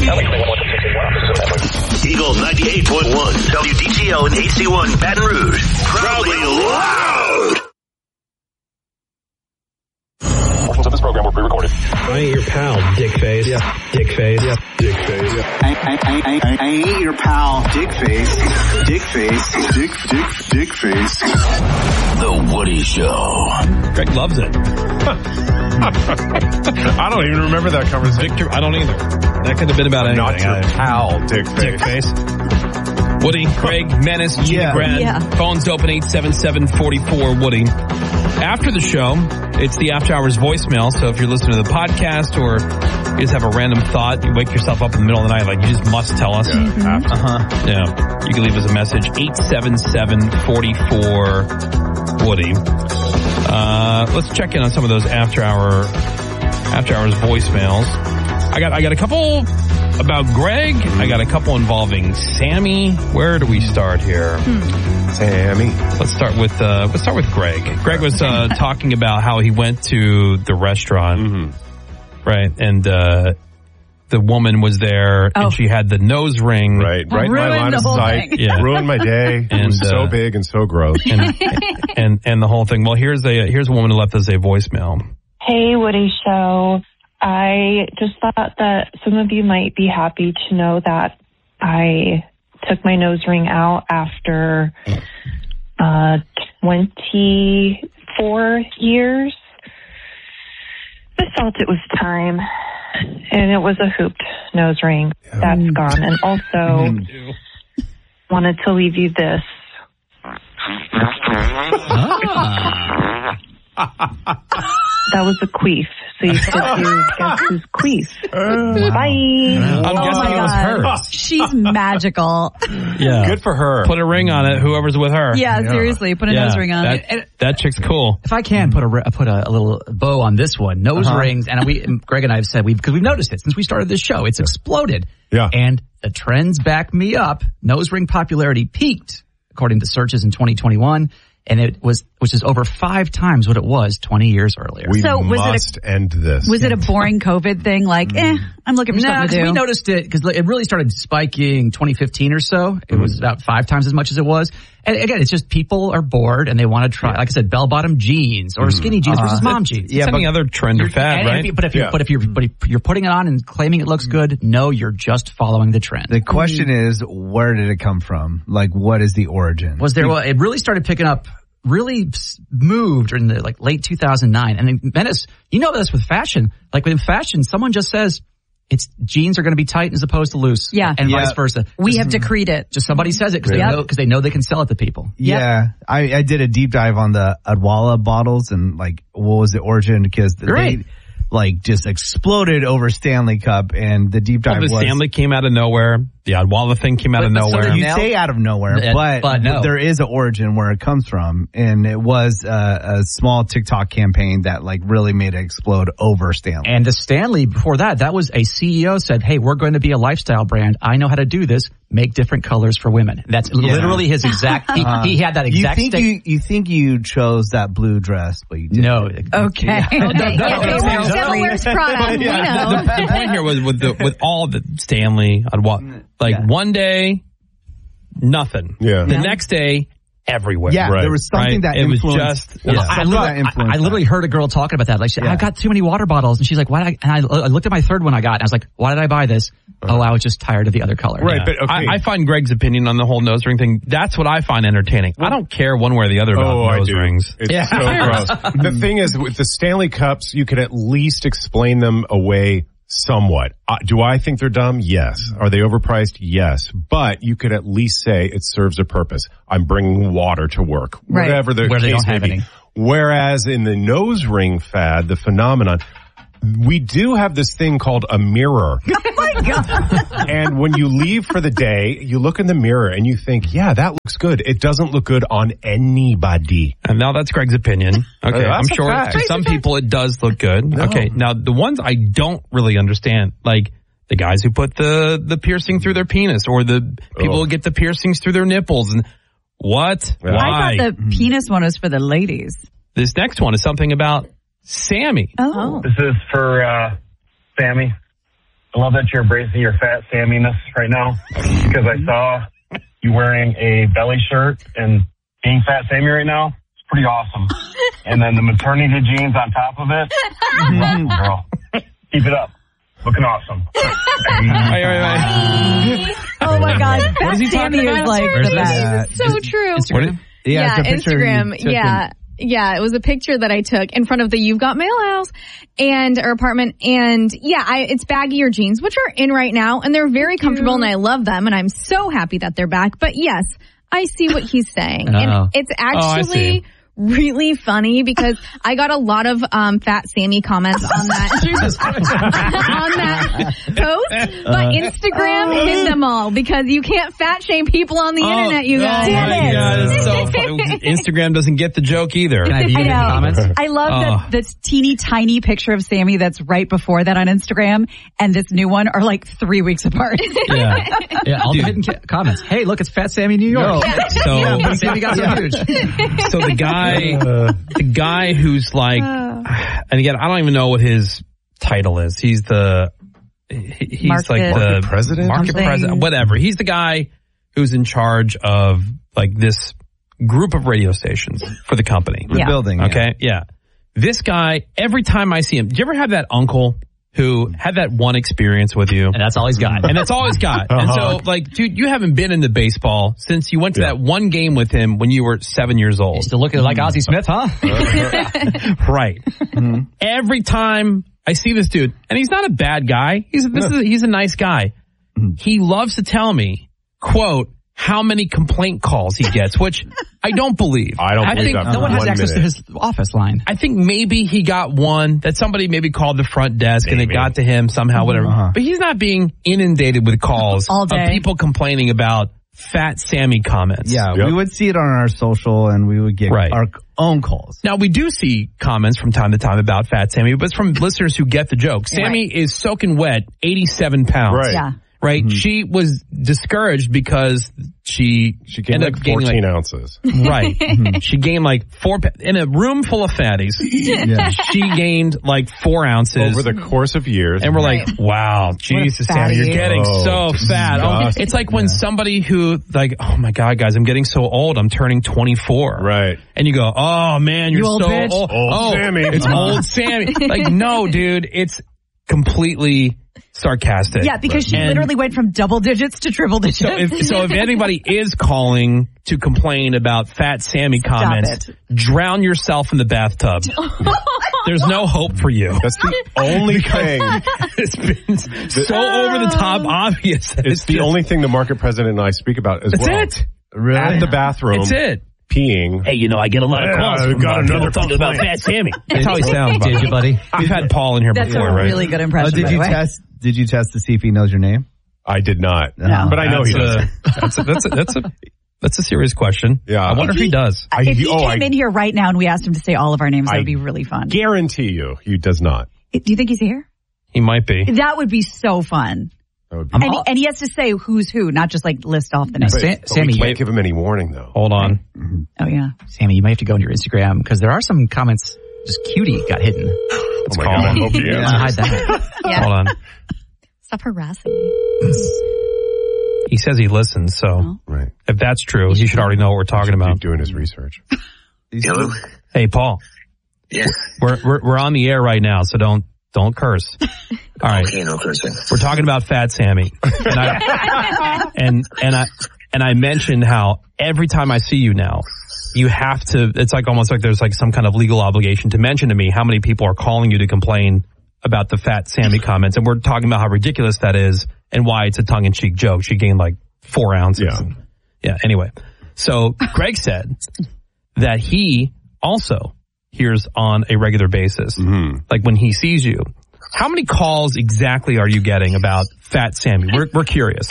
Eagle 98.1, WDTO and HC1 Baton Rouge. Proudly loud. Portions of this program were pre-recorded. I ain't your pal, dickface. Yeah. Dickface. Yeah. Dickface. Yeah. I ain't your pal, dickface. Dickface. Dickface. The Woody Show. Greg loves it. I don't even remember that conversation. Victor, I don't either. That could have been about anything. Not your pal, dickface. Woody, Craig, Menace, Gina, Brad. Yeah. Phones open 877-44-WOODY. After the show, it's the After Hours voicemail. So if you're listening to the podcast or you just have a random thought, you wake yourself up in the middle of the night, like you just must tell us. Yeah. You can leave us a message, 877-44-WOODY. Let's check in on some of those After Hours voicemails. I got a couple about Greg. I got a couple involving Sammy. Where do we start here? Sammy. Let's start with Greg. Greg was talking about how he went to the restaurant, right? And the woman was there, and she had the nose ring, Right in my line of sight. Yeah. Ruined my day. It was so big and so gross. and the whole thing. Well, here's a woman who left us a voicemail. Hey, Woody Show. I just thought that some of you might be happy to know that I took my nose ring out after 24 years. I felt it was time, and it was a hooped nose ring. That's gone. And also wanted to leave you this. That was a queef. So you could do guess who's queef. Bye. I'm guessing it was her. She's magical. Yeah. Good for her. Put a ring on it, whoever's with her. Yeah, seriously. Put a nose ring on it. That chick's cool. If I can put a little bow on this one, nose rings, and Greg and I have said because we've noticed it since we started this show, it's exploded. Yeah. And the trends back me up. Nose ring popularity peaked according to searches in 2021. And which is over 5 times what it was 20 years earlier. We must end this. Was it a boring COVID thing? Like, I'm looking for something to do. We noticed it because it really started spiking 2015 or so. It was about 5 times as much as it was. And again, it's just people are bored and they want to try, like I said, bell-bottom jeans or skinny jeans versus mom jeans. It's any other trend or fad, right? But if you're putting it on and claiming it looks good, no, you're just following the trend. The question is, where did it come from? Like, what is the origin? It really started picking up, really moved in the late 2009. And then Menace, you know this with fashion. Like with fashion, someone just says jeans are going to be tight as opposed to loose. Yeah. And vice versa. We have decreed it. Just somebody says it because they know they can sell it to people. Yeah. I did a deep dive on the Adwala bottles and what was the origin because they just exploded over Stanley Cup and the deep dive was Stanley came out of nowhere. The Adwala thing came out of nowhere. So you say out of nowhere, but no. There is an origin where it comes from, and it was a small TikTok campaign that really made it explode over Stanley. And the Stanley before that was a CEO said, "Hey, we're going to be a lifestyle brand. I know how to do this. Make different colors for women." That's literally his exact. He had that exact. You think you chose that blue dress, but you didn't. No. Okay. Devil wears Prada. The point here was with all the Stanley Adwala. One day, nothing. Yeah. The next day, everywhere. Yeah, there was something that influenced. I literally heard a girl talking about that. I've got too many water bottles. And she's like, why? And I looked at my third one I got, and I was like, why did I buy this? Oh, I was just tired of the other color. Right, but okay. I find Greg's opinion on the whole nose ring thing, that's what I find entertaining. I don't care one way or the other about nose rings. It's so gross. The thing is, with the Stanley Cups, you could at least explain them away somewhat. Do I think they're dumb? Yes. Are they overpriced? Yes. But you could at least say it serves a purpose. I'm bringing water to work. Right. Whatever the case may be. Whereas in the nose ring fad, the phenomenon, we do have this thing called a mirror. Oh my God. And when you leave for the day, you look in the mirror and you think, yeah, that looks good. It doesn't look good on anybody. And now that's Greg's opinion. Okay. I'm sure to some people it does look good. No. Okay. Now the ones I don't really understand, like the guys who put the piercing through their penis or the people who get the piercings through their nipples and what? Why? I thought the penis one was for the ladies. This next one is something about Sammy. Oh. This is for Sammy. I love that you're embracing your fat Samminess right now because I saw you wearing a belly shirt and being fat Sammy right now. It's pretty awesome. And then the maternity jeans on top of it. Awesome, girl. Keep it up. Looking awesome. Oh my God. What is he Sammy talking is about? like Where's the best. It's so true. Instagram? Yeah, it's a picture Instagram. you took Yeah. Yeah, it was a picture that I took in front of the You've Got Mail house or apartment. And it's baggier jeans, which are in right now. And they're very comfortable and I love them. And I'm so happy that they're back. But yes, I see what he's saying. And it's actually really funny because I got a lot of fat Sammy comments on that on that post, but Instagram hid them all because you can't fat shame people on the internet, you guys. Damn it. God, it's so funny. Instagram doesn't get the joke either. Can I view I the know. comments? I love that teeny tiny picture of Sammy that's right before that on Instagram and this new one are like 3 weeks apart. Yeah, all the hidden comments. Hey, look, it's Fat Sammy New York. So Sammy got so huge. So the guy who's like, and again, I don't even know what his title is. He's like the president, market president, whatever. He's the guy who's in charge of like this group of radio stations for the company. The building. Okay. Yeah. This guy, every time I see him, do you ever have that uncle who had that one experience with you? And that's all he's got. And that's all he's got. And so, like, dude, you haven't been into baseball since you went to that one game with him when you were 7 years old. You're still looking like Ozzie Smith, huh? Right. Every time I see this dude, and he's not a bad guy. He's a nice guy. He loves to tell me, quote, how many complaint calls he gets, which I don't believe. I think no one has access to his office line. I think maybe he got one that somebody maybe called the front desk and it got to him somehow, whatever. But he's not being inundated with calls all day of people complaining about fat Sammy comments. Yeah, we would see it on our social and we would get our own calls. Now, we do see comments from time to time about fat Sammy, but it's from listeners who get the joke. Sammy is soaking wet, 87 pounds. Right. Yeah. Right? She was discouraged because she gained ended like up gaining 14 ounces. Right. She gained like 4 in a room full of fatties. She gained like 4 ounces over the course of years. And we're like, wow, Jesus, Sammy, you're getting so fat. Oh, it's like when somebody who like, oh my God, guys, I'm getting so old. I'm turning 24. Right. And you go, oh man, you're old so bitch. old. Old Sammy. It's old Sammy. Like, no, dude, it's completely sarcastic. Yeah, because she literally went from double digits to triple digits. So if anybody is calling to complain about fat Sammy comments, drown yourself in the bathtub. There's no hope for you. That's the only thing. It's been so over the top obvious. It's the only thing the market president and I speak about as well. That's it. Really? At the bathroom. That's it. Peeing. Hey, I get a lot of calls from people talking about fat Sammy. That's how he sounds. Did you, buddy? We've had Paul in here That's before, a right? really good impression. Did you test to see if he knows your name? I did not. No. But I know he does. That's a serious question. Yeah. I wonder if he does. If he came in here right now and we asked him to say all of our names, that would be really fun. Guarantee you, he does not. Do you think he's here? He might be. That would be so fun. That would be And he has to say who's who, not just like list off the names. Sammy, we can't give him any warning though. Hold on. Oh yeah. Sammy, you might have to go into your Instagram because there are some comments. Just cutie got hidden. Oh my God, I hope he is. Hide that. Hold on. Stop harassing me. He says he listens, so Right. if that's true, he should already know what we're talking about. Keep doing his research. Hello? Hey, Paul. Yeah. We're on the air right now, so don't curse. All right. Okay, no cursing. We're talking about fat Sammy. And I mentioned how every time I see you now, you have to, it's like almost like there's like some kind of legal obligation to mention to me how many people are calling you to complain about the fat Sammy comments. And we're talking about how ridiculous that is and why it's a tongue-in-cheek joke. She gained like 4 ounces. Yeah. Anyway. So Greg said that he also hears on a regular basis, like when he sees you. How many calls exactly are you getting about fat Sammy? We're curious.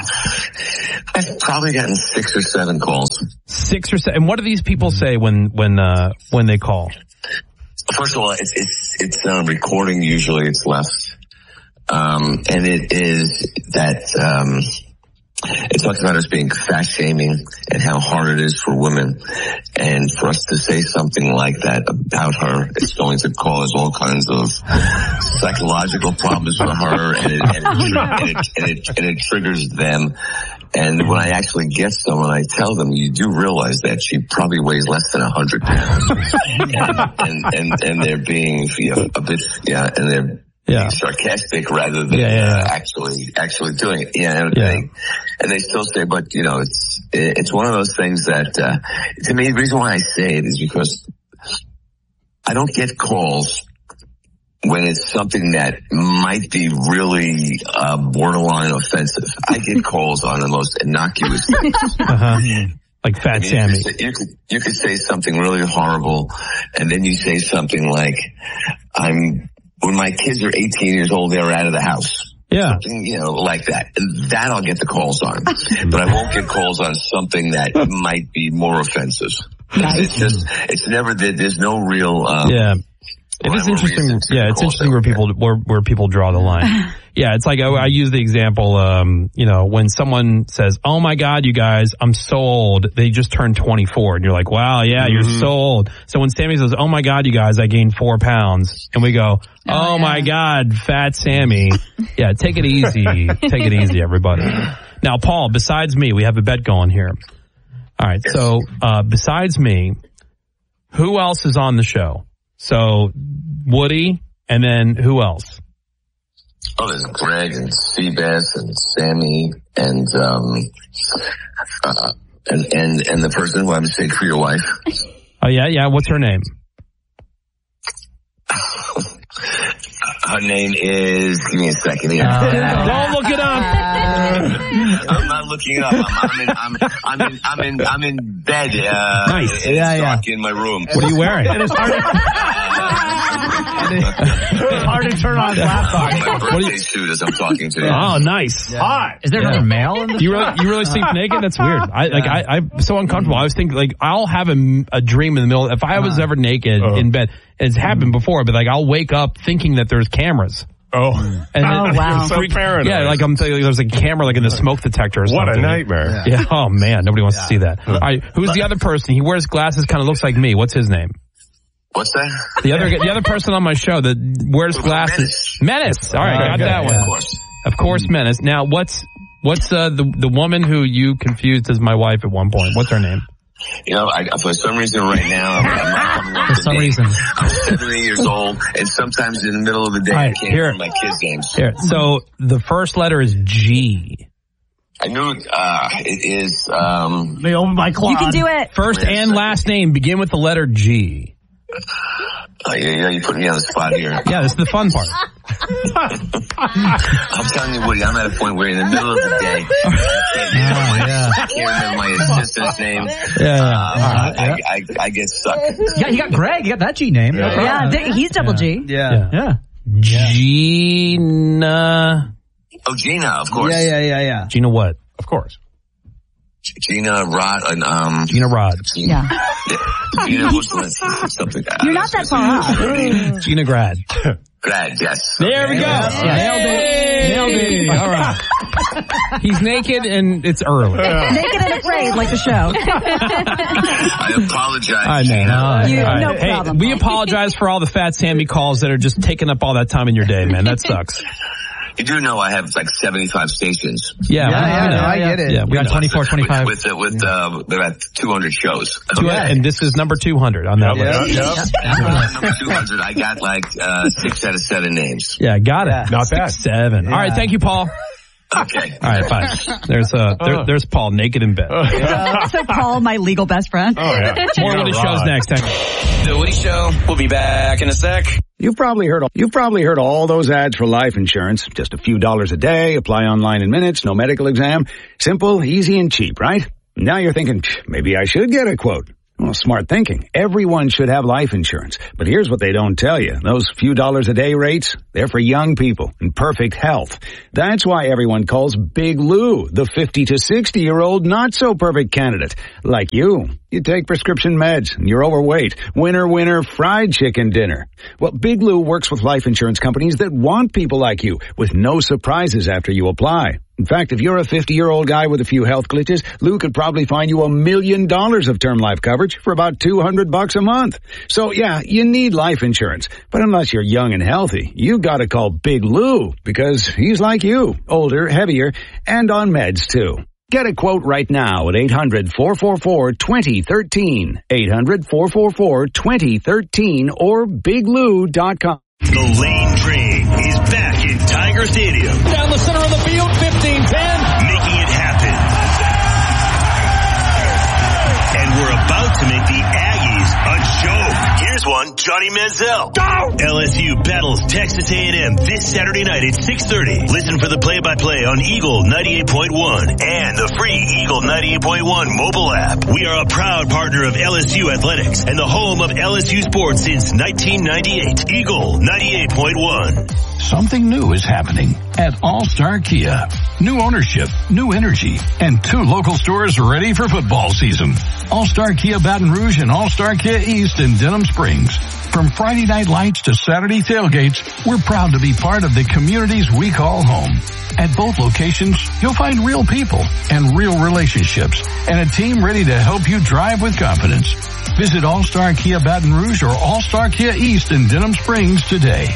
I've probably gotten 6 or 7 calls. 6 or 7. And what do these people say when they call? First of all, it's recording. Usually it's left. And it is that, it talks about us being fat shaming and how hard it is for women. And for us to say something like that about her, it's going to cause all kinds of psychological problems for her, and it triggers them. And when I actually get someone, I tell them, you do realize that she probably weighs less than 100 pounds. and they're being a bit, and they're being sarcastic rather than actually doing it. And they still say, but it's one of those things that, to me, the reason why I say it is because I don't get calls when it's something that might be really borderline offensive. I get calls on the most innocuous things. Like Fat Sammy. You could say something really horrible, and then you say something like, when my kids are 18 years old, they're out of the house. Yeah. Something, like that. And that I'll get the calls on. But I won't get calls on something that might be more offensive. It's never, there's no real, It is interesting. Yeah, it's interesting where people draw the line. Yeah, it's like I use the example, when someone says, "Oh my God, you guys, I'm so old." They just turned 24, and you're like, "Wow, yeah, you're so old." So when Sammy says, "Oh my God, you guys, I gained 4 pounds," and we go, "Oh my God, Fat Sammy." Yeah, take it easy. Take it easy, everybody. Now, Paul, besides me, we have a bet going here. All right, so besides me, who else is on the show? So, Woody, and then who else? Oh, there's Greg and Seabass and Sammy and the person who I'm saying for your wife. Oh, yeah. What's her name? Her name is, give me a second here. Don't look it up. I'm not looking it up. I'm in bed. Nice. It's dark in my room. What are you wearing? It's hard to turn on his laptop. My birthday suit as I'm talking to you. Oh, nice. Yeah. Hot. Is there another male in the You really sleep naked? That's weird. I'm so uncomfortable. I was thinking, I'll have a dream in the middle. If I was ever naked in bed, it's happened before, but I'll wake up thinking that there's cameras. Oh. Wow. So paranoid. Yeah, I'm thinking there's a camera in the smoke detector or something. What a nightmare. Yeah. Oh man, nobody wants to see that. All right, who's the other person? He wears glasses, kind of looks like me. What's his name? What's that? The other person on my show that wears glasses. Menace. All right, got that one. Of course, Menace. Now, what's the woman who you confused as my wife at one point? What's her name? For some reason right now, I'm not coming up with a name. I'm 70 years old, and sometimes in the middle of the day, I can't hear my kids' names. Here, so the first letter is G. I knew it is. They open my closet. You can do it. First and last name begin with the letter G. You put me on the spot here. Yeah, this is the fun part. I'm telling you, Woody, I'm at a point where in the middle of the day, I can't remember my assistant's name. I get stuck. Yeah, you got Greg. You got that G name. Yeah, he's double G. Yeah. Gina. Oh, Gina, of course. Yeah. Gina what? Of course. Gina Rod. Gina Rod. Yeah. Gina something. You're not that far off. Gina Grad. Grad, yes. There we go. Nailed it. All right. He's naked and it's early. Naked and afraid, like the show. I apologize. I know. No problem. We apologize for all the Fat Sammy calls that are just taking up all that time in your day, man. That sucks. You do know I have 75 stations. Yeah, I get it. Yeah, we got 24, 25. With about 200 shows. And this is number 200 on that list. Number 200, I got 6 out of 7 names. Yeah, got it. Not bad. 7. Yeah. All right, thank you, Paul. Okay. All right, fine. There's Paul naked in bed. So Paul, my legal best friend. Oh yeah. More Woody shows next. The Woody Show. We'll be back in a sec. You've probably heard all those ads for life insurance. Just a few dollars a day, apply online in minutes, no medical exam. Simple, easy, and cheap, right? Now you're thinking, maybe I should get a quote. Well, smart thinking. Everyone should have life insurance. But here's what they don't tell you. Those few dollars a day rates, they're for young people in perfect health. That's why everyone calls Big Lou the 50 to 60-year-old not-so-perfect candidate. Like you. You take prescription meds and you're overweight. Winner, winner, fried chicken dinner. Well, Big Lou works with life insurance companies that want people like you with no surprises after you apply. In fact, if you're a 50-year-old guy with a few health glitches, Lou could probably find you $1 million of term life coverage for about $200 a month. So yeah, you need life insurance. But unless you're young and healthy, you gotta call Big Lou because he's like you, older, heavier, and on meds too. Get a quote right now at 800-444-2013. 800-444-2013 or biglou.com. The Lane Train is back in Tiger Stadium. Down the center of the field, 15-10. Making it happen. And we're about to make the Aggies a joke. Here's one, Johnny Manziel. Go! LSU battles Texas A&M this Saturday night at 6:30. Listen for the play-by-play on Eagle 98.1 and the free Eagle 98.1 mobile app. We are a proud partner of LSU Athletics and the home of LSU sports since 1998. Eagle 98.1. Something new is happening at All-Star Kia. New ownership, new energy, and 2 local stores ready for football season. All-Star Kia Baton Rouge and All-Star Kia East in Denham Springs. From Friday night lights to Saturday tailgates, we're proud to be part of the communities we call home. At both locations, you'll find real people and real relationships and a team ready to help you drive with confidence. Visit All-Star Kia Baton Rouge or All-Star Kia East in Denham Springs today.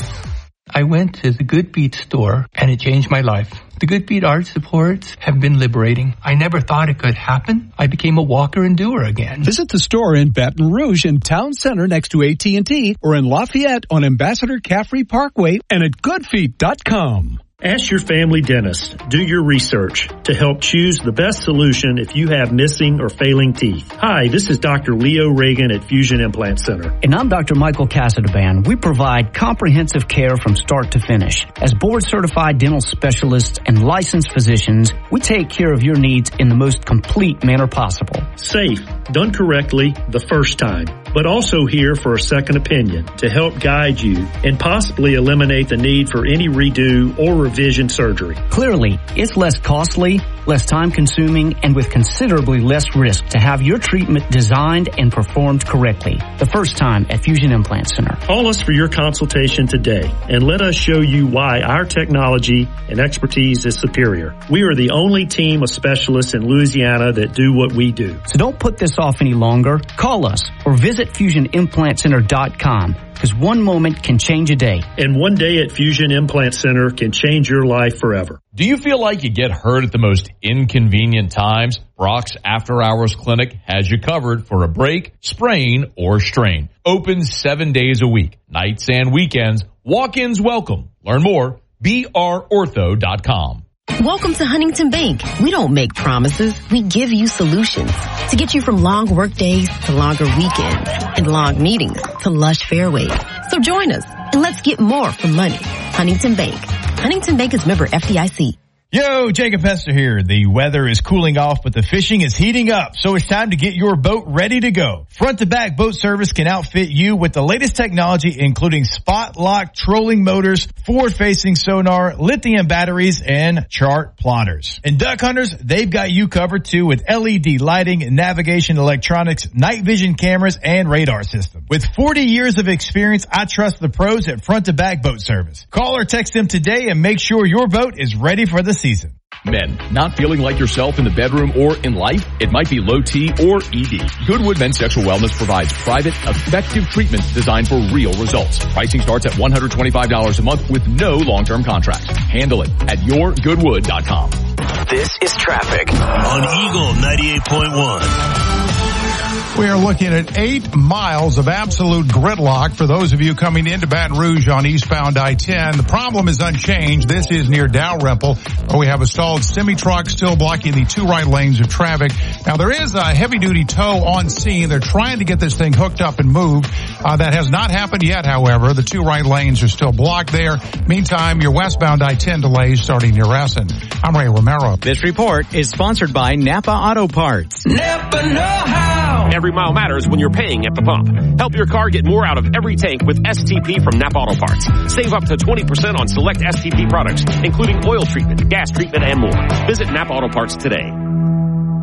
I went to the Good Beat store and it changed my life. The Good Beat art supports have been liberating. I never thought it could happen. I became a walker and doer again. Visit the store in Baton Rouge in Town Center next to AT&T or in Lafayette on Ambassador Caffrey Parkway and at goodfeet.com. Ask your family dentist. Do your research to help choose the best solution if you have missing or failing teeth. Hi, this is Dr. Leo Reagan at Fusion Implant Center. And I'm Dr. Michael Casadaband. We provide comprehensive care from start to finish. As board-certified dental specialists and licensed physicians, we take care of your needs in the most complete manner possible. Safe, done correctly the first time, but also here for a second opinion to help guide you and possibly eliminate the need for any redo or revision surgery. Clearly, it's less costly, less time-consuming, and with considerably less risk to have your treatment designed and performed correctly. The first time at Fusion Implant Center. Call us for your consultation today and let us show you why our technology and expertise is superior. We are the only team of specialists in Louisiana that do what we do. So don't put this off any longer. Call us or visit FusionImplantCenter.com. Because one moment can change a day. And one day at Fusion Implant Center can change your life forever. Do you feel like you get hurt at the most inconvenient times? Brock's After Hours Clinic has you covered for a break, sprain, or strain. Open 7 days a week, nights and weekends. Walk-ins welcome. Learn more, brortho.com. Welcome to Huntington Bank. We don't make promises. We give you solutions to get you from long work days to longer weekends and long meetings to lush fairways. So join us and let's get more from money. Huntington Bank. Huntington Bank is member FDIC. Yo, Jacob Hester here. The weather is cooling off, but the fishing is heating up, so it's time to get your boat ready to go. Front to Back Boat Service can outfit you with the latest technology, including spot lock trolling motors, forward-facing sonar, lithium batteries, and chart plotters. And Duck Hunters, they've got you covered too with LED lighting, navigation electronics, night vision cameras, and radar system. With 40 years of experience, I trust the pros at Front to Back Boat Service. Call or text them today and make sure your boat is ready for the season. Men, not feeling like yourself in the bedroom or in life? It might be low T or ED. Goodwood Men's Sexual Wellness provides private, effective treatments designed for real results. Pricing starts at $125 a month with no long-term contracts. Handle it at yourgoodwood.com. This is traffic on Eagle 98.1. We are looking at 8 miles of absolute gridlock for those of you coming into Baton Rouge on eastbound I-10. The problem is unchanged. This is near Dalrymple, where we have a stalled semi-truck still blocking the 2 right lanes of traffic. Now, there is a heavy-duty tow on scene. They're trying to get this thing hooked up and moved. That has not happened yet, however. The 2 right lanes are still blocked there. Meantime, your westbound I-10 delays starting near Essen. I'm Ray Romero. This report is sponsored by Napa Auto Parts. Napa know-how. Every mile matters when you're paying at the pump. Help your car get more out of every tank with STP from Napa Auto Parts. Save up to 20% on select STP products, including oil treatment, gas treatment, and more. Visit Napa Auto Parts today.